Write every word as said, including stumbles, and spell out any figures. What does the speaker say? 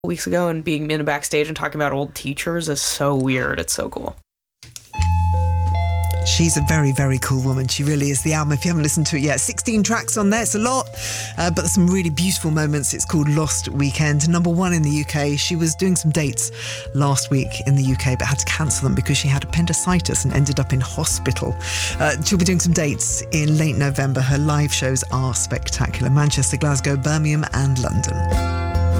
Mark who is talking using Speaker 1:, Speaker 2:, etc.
Speaker 1: weeks ago, and being in a backstage and talking about old teachers is so weird. It's so cool.
Speaker 2: She's a very, very cool woman. She really is. The album, if you haven't listened to it yet, sixteen tracks on there. It's a lot, uh, but there's some really beautiful moments. It's called Lost Weekend. Number one in the U K. She was doing some dates last week in the U K, but had to cancel them because she had appendicitis and ended up in hospital. Uh, she'll be doing some dates in late November. Her live shows are spectacular. Manchester, Glasgow, Birmingham and London.